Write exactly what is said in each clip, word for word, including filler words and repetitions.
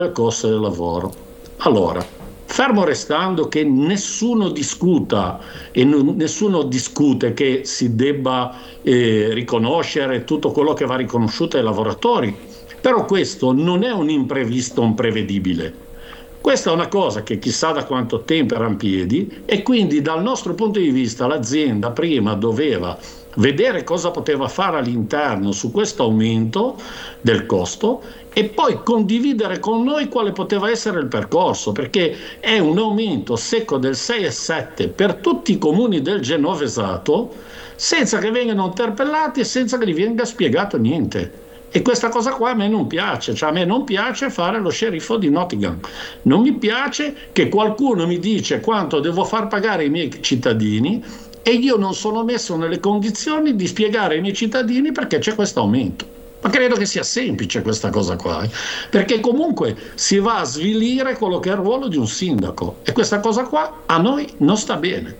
del costo del lavoro. Allora, fermo restando che nessuno discuta e non, nessuno discute che si debba eh, riconoscere tutto quello che va riconosciuto ai lavoratori, però questo non è un imprevisto imprevedibile. Questa è una cosa che chissà da quanto tempo era in piedi e quindi dal nostro punto di vista l'azienda prima doveva vedere cosa poteva fare all'interno su questo aumento del costo e poi condividere con noi quale poteva essere il percorso, perché è un aumento secco del sei virgola sette per tutti i comuni del Genovesato senza che vengano interpellati e senza che gli venga spiegato niente. E questa cosa qua a me non piace, cioè a me non piace fare lo sceriffo di Nottingham, non mi piace che qualcuno mi dice quanto devo far pagare ai miei cittadini e io non sono messo nelle condizioni di spiegare ai miei cittadini perché c'è questo aumento. Ma credo che sia semplice questa cosa qua, eh? Perché comunque si va a svilire quello che è il ruolo di un sindaco e questa cosa qua a noi non sta bene.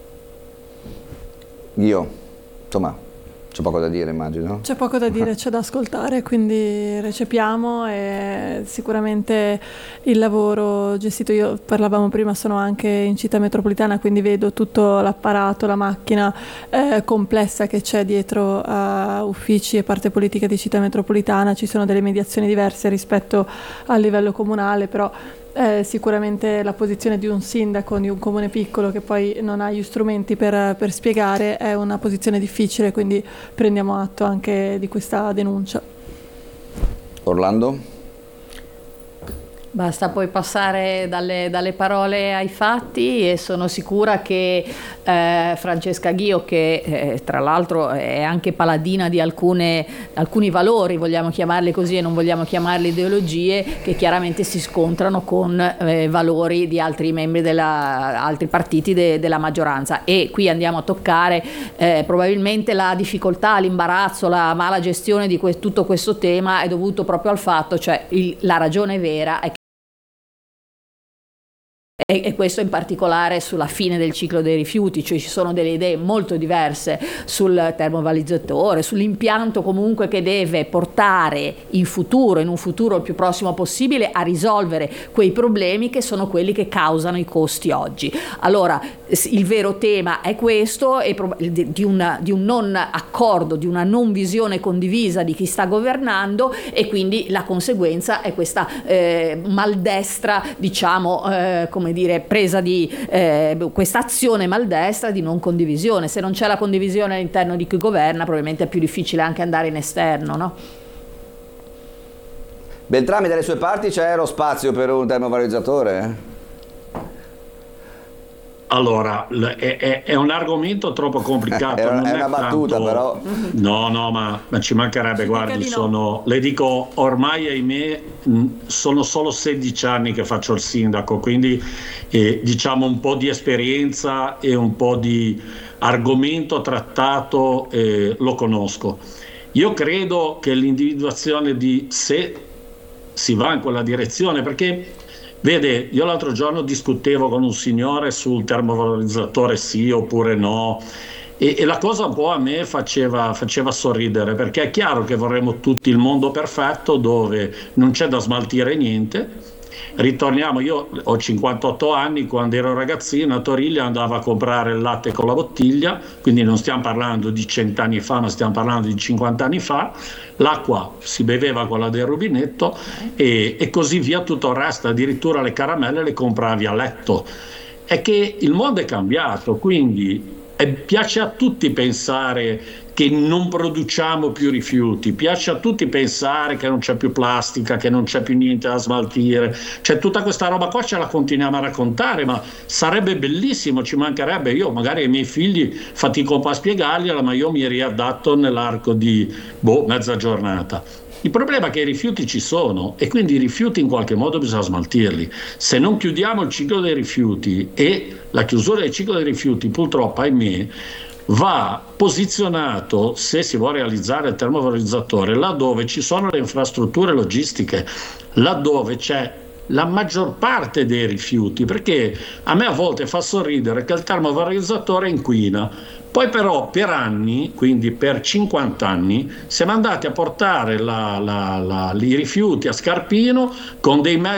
Io, insomma, c'è poco da dire, immagino. C'è poco da dire, c'è da ascoltare, quindi recepiamo e sicuramente il lavoro gestito, io parlavamo prima, sono anche in città metropolitana, quindi vedo tutto l'apparato, la macchina eh, complessa che c'è dietro a uffici e parte politica di città metropolitana, ci sono delle mediazioni diverse rispetto al livello comunale, però Eh, sicuramente la posizione di un sindaco di un comune piccolo che poi non ha gli strumenti per, per spiegare è una posizione difficile, quindi prendiamo atto anche di questa denuncia. Orlando? Basta poi passare dalle, dalle parole ai fatti e sono sicura che eh, Francesca Ghio, che eh, tra l'altro è anche paladina di alcune, alcuni valori, vogliamo chiamarli così e non vogliamo chiamarli ideologie, che chiaramente si scontrano con eh, valori di altri membri della altri partiti de, della maggioranza, e qui andiamo a toccare eh, probabilmente la difficoltà, l'imbarazzo, la mala gestione di que- tutto questo tema è dovuto proprio al fatto, cioè il, la ragione vera è che e questo in particolare sulla fine del ciclo dei rifiuti, cioè ci sono delle idee molto diverse sul termovalorizzatore, sull'impianto comunque che deve portare in futuro, in un futuro il più prossimo possibile, a risolvere quei problemi che sono quelli che causano i costi oggi. Allora il vero tema è questo, e di, una, di un non accordo, di una non visione condivisa di chi sta governando, e quindi la conseguenza è questa eh, maldestra, diciamo, eh, come dire, presa di eh, questa azione maldestra di non condivisione. Se non c'è la condivisione all'interno di chi governa, probabilmente è più difficile anche andare in esterno, no? Beltrami, dalle sue parti c'è lo spazio per un termovalorizzatore? Allora, è, è, è un argomento troppo complicato. è, non è è una battuta, tanto... però. No, no, ma, ma ci mancherebbe, guardi, sono, le dico, ormai ahimè sono solo sedici anni che faccio il sindaco, quindi eh, diciamo un po' di esperienza e un po' di argomento trattato eh, lo conosco. Io credo che l'individuazione di se si va in quella direzione, perché vede, io l'altro giorno discutevo con un signore sul termovalorizzatore sì oppure no, e, e la cosa un po' a me faceva, faceva sorridere, perché è chiaro che vorremmo tutti il mondo perfetto dove non c'è da smaltire niente. Ritorniamo, io ho cinquantotto anni, quando ero ragazzino a Toriglia andavo a comprare il latte con la bottiglia, quindi non stiamo parlando di cent'anni fa, ma stiamo parlando di cinquanta anni fa. L'acqua si beveva quella del rubinetto e, e così via tutto il resto, addirittura le caramelle le compravi a letto. È che il mondo è cambiato, quindi e piace a tutti pensare che non produciamo più rifiuti, piace a tutti pensare che non c'è più plastica, che non c'è più niente da smaltire, cioè tutta questa roba qua ce la continuiamo a raccontare, ma sarebbe bellissimo, ci mancherebbe. Io magari ai miei figli fatico un po' a spiegargliela, ma io mi riadatto nell'arco di boh, mezza giornata. Il problema è che i rifiuti ci sono e quindi i rifiuti in qualche modo bisogna smaltirli. Se non chiudiamo il ciclo dei rifiuti, e la chiusura del ciclo dei rifiuti purtroppo, ahimè, va posizionato, se si vuole realizzare il termovalorizzatore, laddove ci sono le infrastrutture logistiche, laddove c'è la maggior parte dei rifiuti, perché a me a volte fa sorridere che il termovalorizzatore inquina. Poi però per anni, quindi per cinquanta anni, siamo andati a portare la, la, la, i rifiuti a Scarpino con dei mezzi